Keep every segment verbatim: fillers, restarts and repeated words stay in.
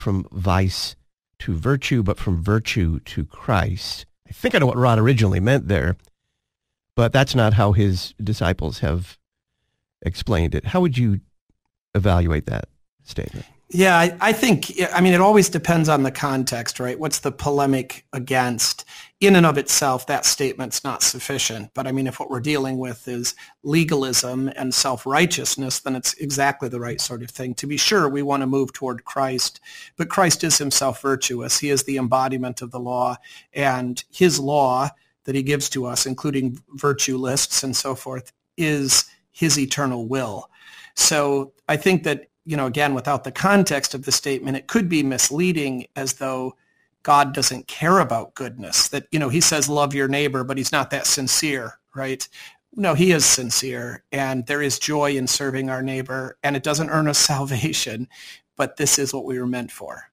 from vice to virtue, but from virtue to Christ. I think I know what Rod originally meant there, but that's not how his disciples have explained it. How would you evaluate that statement? Yeah, I, I think, I mean, it always depends on the context, right? What's the polemic against? In and of itself, that statement's not sufficient. But I mean, if what we're dealing with is legalism and self-righteousness, then it's exactly the right sort of thing. To be sure, we want to move toward Christ, but Christ is himself virtuous. He is the embodiment of the law, and his law that he gives to us, including virtue lists and so forth, is his eternal will. So I think that, you know, again, without the context of the statement, it could be misleading as though God doesn't care about goodness, that, you know, he says, love your neighbor, but he's not that sincere, right? No, he is sincere, and there is joy in serving our neighbor, and it doesn't earn us salvation, but this is what we were meant for.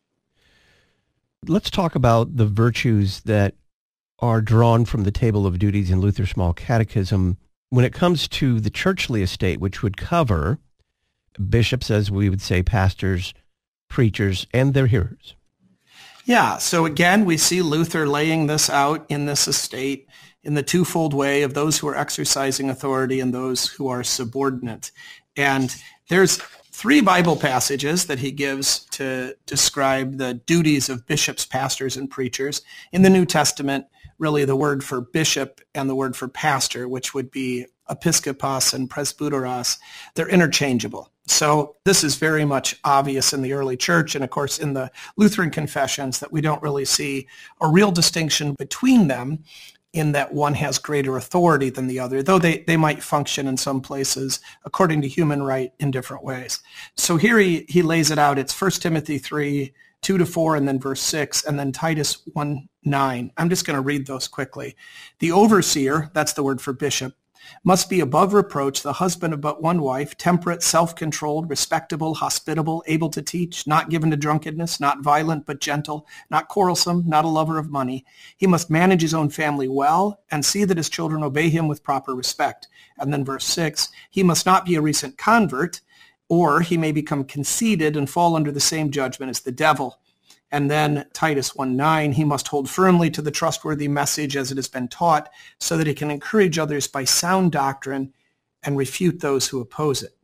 Let's talk about the virtues that are drawn from the Table of Duties in Luther's Small Catechism when it comes to the churchly estate, which would cover bishops, as we would say, pastors, preachers, and their hearers. Yeah, so again, we see Luther laying this out in this estate in the twofold way of those who are exercising authority and those who are subordinate. And there's three Bible passages that he gives to describe the duties of bishops, pastors, and preachers. In the New Testament, really the word for bishop and the word for pastor, which would be episkopos and presbyteros, they're interchangeable. So this is very much obvious in the early church and, of course, in the Lutheran confessions that we don't really see a real distinction between them in that one has greater authority than the other, though they, they might function in some places according to human right in different ways. So here he, he lays it out. It's First Timothy three, two to four, and then verse six, and then Titus one, nine. I'm just going to read those quickly. The overseer, that's the word for bishop, must be above reproach, the husband of but one wife, temperate, self-controlled, respectable, hospitable, able to teach, not given to drunkenness, not violent but gentle, not quarrelsome, not a lover of money. He must manage his own family well and see that his children obey him with proper respect. And then verse six, he must not be a recent convert, or he may become conceited and fall under the same judgment as the devil. And then Titus one nine, he must hold firmly to the trustworthy message as it has been taught, so that he can encourage others by sound doctrine and refute those who oppose it.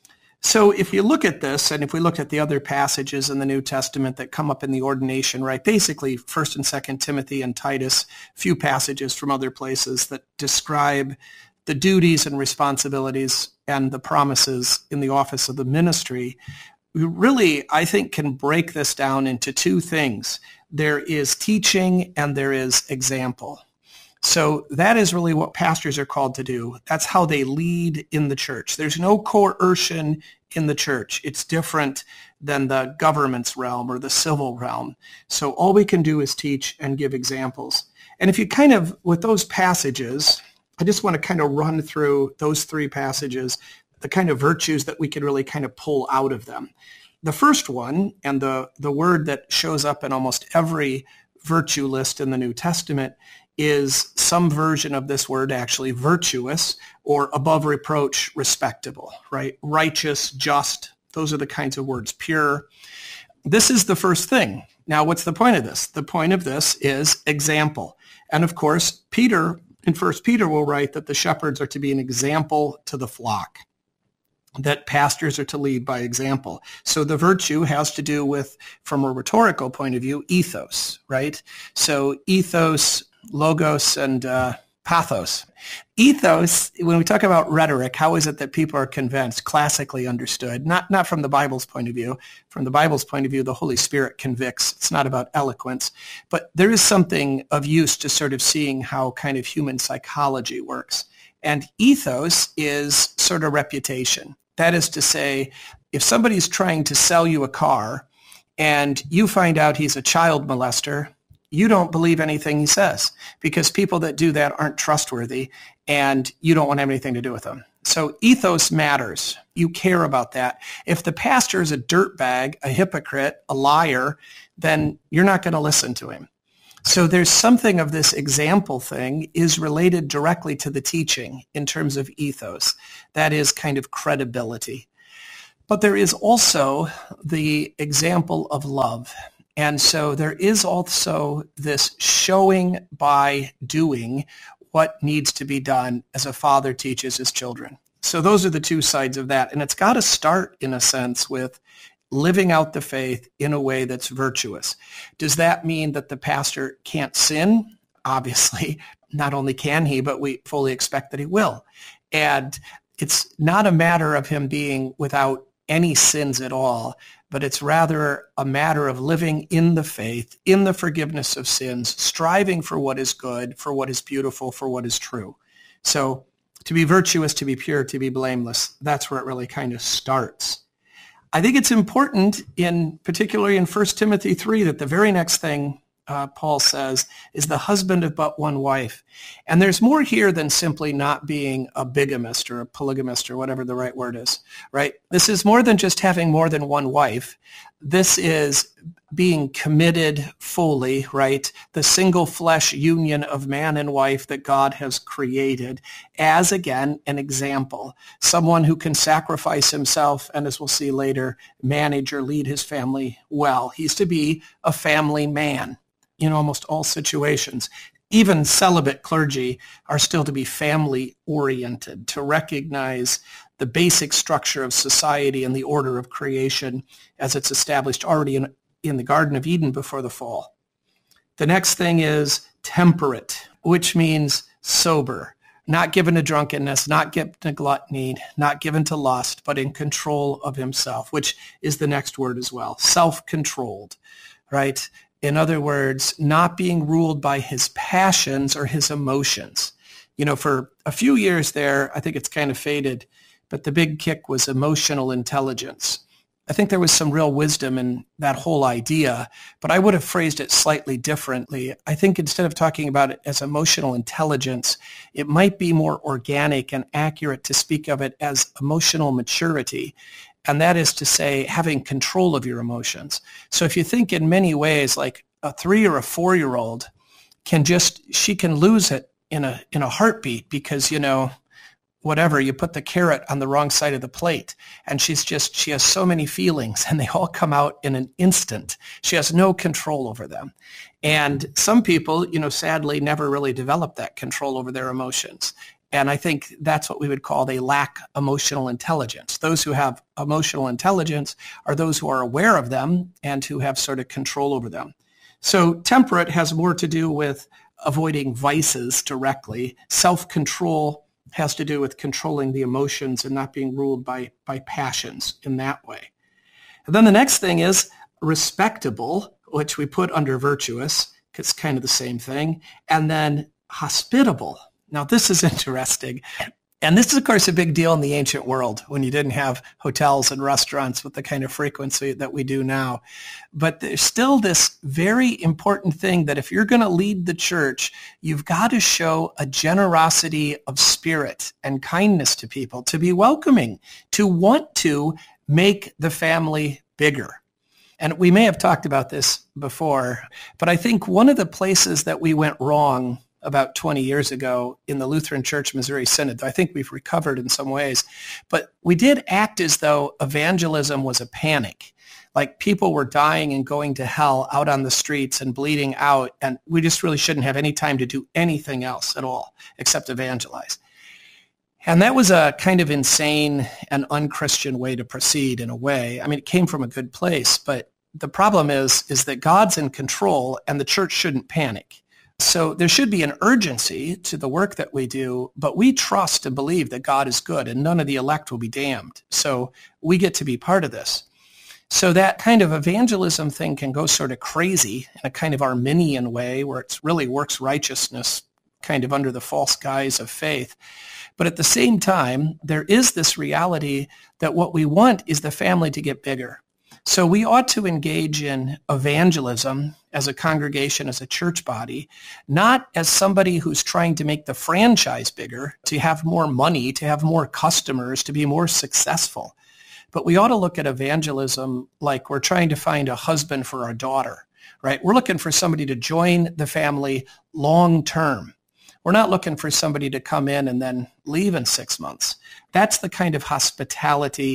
So if you look at this, and if we look at the other passages in the New Testament that come up in the ordination, right, basically First and Second Timothy and Titus, a few passages from other places that describe the duties and responsibilities and the promises in the office of the ministry, we really, I think, can break this down into two things. There is teaching and there is example. So that is really what pastors are called to do. That's how they lead in the church. There's no coercion in the church. It's different than the government's realm or the civil realm. So all we can do is teach and give examples. And if you kind of, with those passages, I just want to kind of run through those three passages, the kind of virtues that we could really kind of pull out of them. The first one, and the, the word that shows up in almost every virtue list in the New Testament, is some version of this word, actually virtuous, or above reproach, respectable, right? Righteous, just, those are the kinds of words, pure. This is the first thing. Now, what's the point of this? The point of this is example. And of course, Peter, in First Peter, will write that the shepherds are to be an example to the flock, that pastors are to lead by example. So the virtue has to do with, from a rhetorical point of view, ethos, right? So ethos, logos, and uh, pathos. Ethos, when we talk about rhetoric, how is it that people are convinced, classically understood? Not, not from the Bible's point of view. From the Bible's point of view, the Holy Spirit convicts. It's not about eloquence. But there is something of use to sort of seeing how kind of human psychology works. And ethos is sort of reputation. That is to say, if somebody's trying to sell you a car and you find out he's a child molester, you don't believe anything he says, because people that do that aren't trustworthy and you don't want to have anything to do with them. So ethos matters. You care about that. If the pastor is a dirtbag, a hypocrite, a liar, then you're not going to listen to him. So there's something of this example thing is related directly to the teaching in terms of ethos. That is kind of credibility. But there is also the example of love. And so there is also this showing by doing what needs to be done as a father teaches his children. So those are the two sides of that. And it's got to start, in a sense, with living out the faith in a way that's virtuous. Does that mean that the pastor can't sin? Obviously, not only can he, but we fully expect that he will. And it's not a matter of him being without any sins at all, but it's rather a matter of living in the faith, in the forgiveness of sins, striving for what is good, for what is beautiful, for what is true. So to be virtuous, to be pure, to be blameless, that's where it really kind of starts. I think it's important, in particularly in First Timothy three, that the very next thing Uh, Paul says, is the husband of but one wife. And there's more here than simply not being a bigamist or a polygamist or whatever the right word is, right? This is more than just having more than one wife. This is being committed fully, right? The single flesh union of man and wife that God has created as, again, an example. Someone who can sacrifice himself and, as we'll see later, manage or lead his family well. He's to be a family man in almost all situations. Even celibate clergy are still to be family-oriented, to recognize the basic structure of society and the order of creation as it's established already in, in the Garden of Eden before the fall. The next thing is temperate, which means sober, not given to drunkenness, not given to gluttony, not given to lust, but in control of himself, which is the next word as well, self-controlled, right? In other words, not being ruled by his passions or his emotions. You know, for a few years there, I think it's kind of faded, but the big kick was emotional intelligence. I think there was some real wisdom in that whole idea, but I would have phrased it slightly differently. I think instead of talking about it as emotional intelligence, it might be more organic and accurate to speak of it as emotional maturity. And that is to say, having control of your emotions. So if you think in many ways, like a three or a four-year-old can just, she can lose it in a in a heartbeat because, you know, whatever, you put the carrot on the wrong side of the plate. And she's just, she has so many feelings and they all come out in an instant. She has no control over them. And some people, you know, sadly never really develop that control over their emotions. And I think that's what we would call they lack emotional intelligence. Those who have emotional intelligence are those who are aware of them and who have sort of control over them. So temperate has more to do with avoiding vices directly. Self-control has to do with controlling the emotions and not being ruled by, by passions in that way. And then the next thing is respectable, which we put under virtuous, because it's kind of the same thing. And then hospitable. Now, this is interesting. And this is, of course, a big deal in the ancient world when you didn't have hotels and restaurants with the kind of frequency that we do now. But there's still this very important thing that if you're going to lead the church, you've got to show a generosity of spirit and kindness to people, to be welcoming, to want to make the family bigger. And we may have talked about this before, but I think one of the places that we went wrong about twenty years ago in the Lutheran Church Missouri Synod, I think we've recovered in some ways, but we did act as though evangelism was a panic. Like people were dying and going to hell out on the streets and bleeding out, and we just really shouldn't have any time to do anything else at all except evangelize. And that was a kind of insane and unchristian way to proceed in a way. I mean, it came from a good place, but the problem is, is that God's in control and the church shouldn't panic. So there should be an urgency to the work that we do, but we trust and believe that God is good and none of the elect will be damned. So we get to be part of this. So that kind of evangelism thing can go sort of crazy in a kind of Arminian way where it really works righteousness kind of under the false guise of faith. But at the same time, there is this reality that what we want is the family to get bigger. So we ought to engage in evangelism as a congregation, as a church body, not as somebody who's trying to make the franchise bigger, to have more money, to have more customers, to be more successful. But we ought to look at evangelism like we're trying to find a husband for our daughter, right? We're looking for somebody to join the family long term. We're not looking for somebody to come in and then leave in six months. That's the kind of hospitality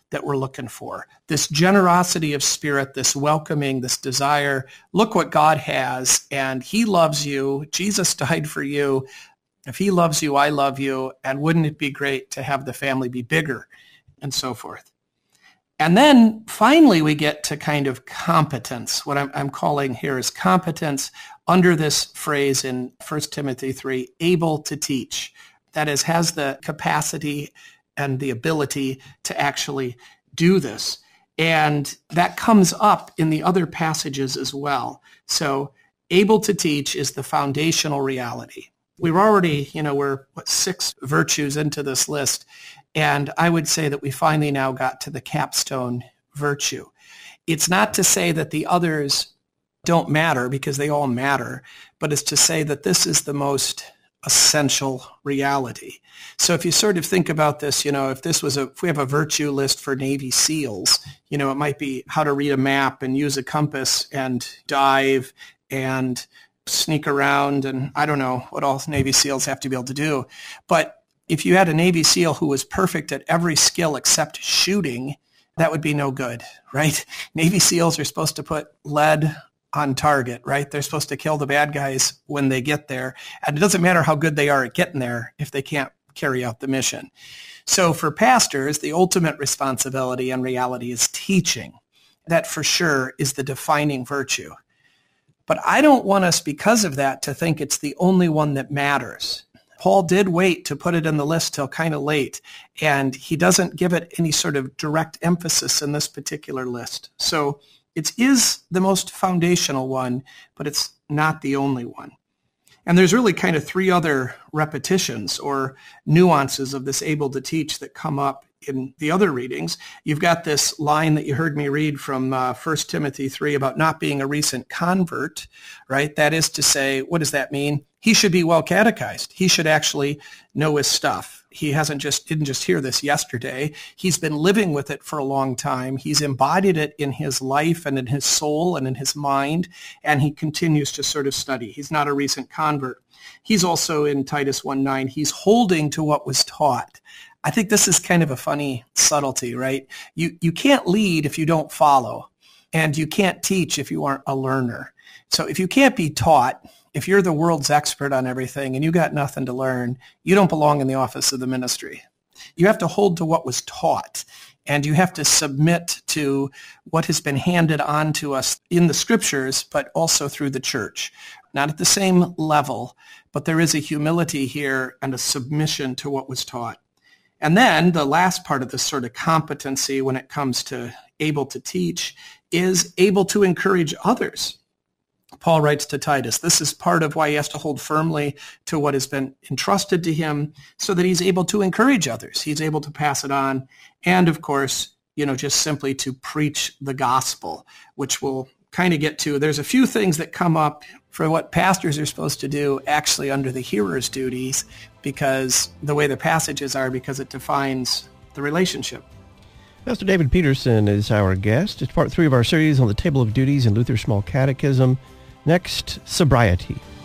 that we're looking for. This generosity of spirit, this welcoming, this desire. Look what God has, and he loves you. Jesus died for you. If he loves you, I love you. And wouldn't it be great to have the family be bigger, and so forth. And then finally, we get to kind of competence. What I'm, I'm calling here is competence under this phrase in First Timothy three, able to teach. That is, has the capacity and the ability to actually do this. And that comes up in the other passages as well. So able to teach is the foundational reality. We're already, you know, we're what, six virtues into this list. And I would say that we finally now got to the capstone virtue. It's not to say that the others don't matter, because they all matter, but it's to say that this is the most essential reality. So if you sort of think about this, you know, if this was a, if we have a virtue list for Navy SEALs, you know, it might be how to read a map and use a compass and dive and sneak around, and I don't know what all Navy SEALs have to be able to do. But if you had a Navy SEAL who was perfect at every skill except shooting, that would be no good, right? Navy SEALs are supposed to put lead on target, right? They're supposed to kill the bad guys when they get there. And it doesn't matter how good they are at getting there if they can't carry out the mission. So for pastors, the ultimate responsibility and reality is teaching. That for sure is the defining virtue. But I don't want us, because of that, to think it's the only one that matters. Paul did wait to put it in the list till kind of late, and he doesn't give it any sort of direct emphasis in this particular list. So it is the most foundational one, but it's not the only one. And there's really kind of three other repetitions or nuances of this able to teach that come up in the other readings. You've got this line that you heard me read from uh, First Timothy three about not being a recent convert, right? That is to say, what does that mean? He should be well catechized. He should actually know his stuff. He hasn't just didn't just hear this yesterday. He's been living with it for a long time. He's embodied it in his life and in his soul and in his mind, and he continues to sort of study. He's not a recent convert. He's also in Titus one nine, he's holding to what was taught. I think this is kind of a funny subtlety, right? You you can't lead if you don't follow, and you can't teach if you aren't a learner. So if you can't be taught, if you're the world's expert on everything and you got nothing to learn, you don't belong in the office of the ministry. You have to hold to what was taught, and you have to submit to what has been handed on to us in the scriptures, but also through the church. Not at the same level, but there is a humility here and a submission to what was taught. And then the last part of this sort of competency when it comes to able to teach is able to encourage others. Paul writes to Titus, this is part of why he has to hold firmly to what has been entrusted to him so that he's able to encourage others. He's able to pass it on. And of course, you know, just simply to preach the gospel, which we'll kind of get to. There's a few things that come up for what pastors are supposed to do actually under the hearer's duties, because the way the passages are, because it defines the relationship. Pastor David Peterson is our guest. It's part three of our series on the Table of Duties in Luther's Small Catechism. Next, sobriety.